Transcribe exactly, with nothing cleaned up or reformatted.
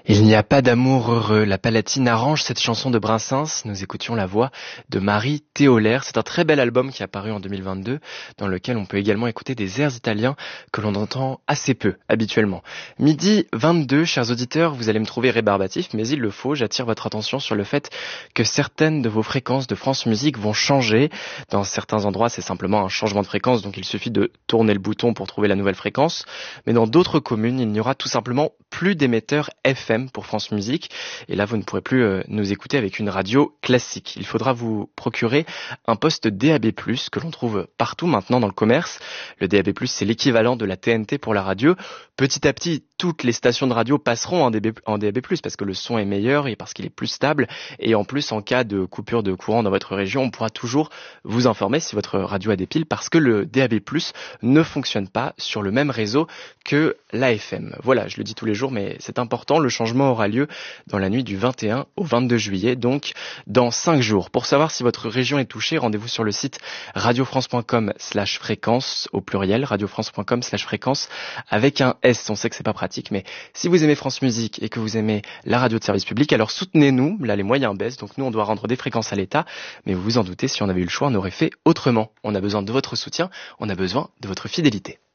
Il n'y a pas d'amour heureux. La Palatine arrange cette chanson de Brassens. Nous écoutions la voix de Marie Théolaire. C'est un très bel album qui est apparu en deux mille vingt-deux, dans lequel on peut également écouter des airs italiens que l'on entend assez peu habituellement. Midi vingt-deux, chers auditeurs, vous allez me trouver rébarbatif, mais il le faut. J'attire votre attention sur le fait que certaines de vos fréquences de France Musique vont changer. Dans certains endroits, c'est simplement un changement de fréquence, donc il suffit de tourner le bouton pour trouver la nouvelle fréquence. Mais dans d'autres communes, il n'y aura tout simplement plus d'émetteurs F M pour France Musique. Et là, vous ne pourrez plus euh, nous écouter avec une radio classique. Il faudra vous procurer un poste D A B plus, que l'on trouve partout maintenant dans le commerce. Le D A B plus, c'est l'équivalent de la T N T pour la radio. Petit à petit, toutes les stations de radio passeront en D A B plus, parce que le son est meilleur et parce qu'il est plus stable. Et en plus, en cas de coupure de courant dans votre région, on pourra toujours vous informer si votre radio a des piles, parce que le D A B plus ne fonctionne pas sur le même réseau que l'A F M. Voilà, je le dis tous les jours, mais c'est important. Le changement aura lieu dans la nuit du vingt et un au vingt-deux juillet, donc dans cinq jours. Pour savoir si votre région est touchée, rendez-vous sur le site radiofrance.com slash fréquence, au pluriel, radiofrance.com slash fréquence, avec un S. On sait que c'est pas pratique, mais si vous aimez France Musique et que vous aimez la radio de service public, alors soutenez-nous. Là, les moyens baissent, donc nous, on doit rendre des fréquences à l'État, mais vous vous en doutez, si on avait eu le choix, on aurait fait autrement. On a besoin de votre soutien, on a besoin de votre fidélité.